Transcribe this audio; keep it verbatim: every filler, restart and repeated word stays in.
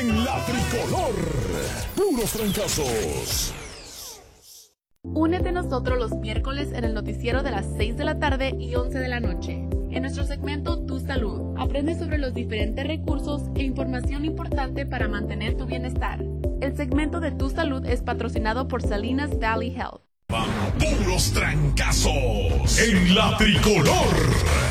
en la tricolor. Puros trancazos. Únete a nosotros los miércoles en el noticiero de las seis de la tarde y once de la noche. En nuestro segmento Tu Salud, aprende sobre los diferentes recursos e información importante para mantener tu bienestar. El segmento de Tu Salud es patrocinado por Salinas Valley Health. Puros trancazos en la tricolor.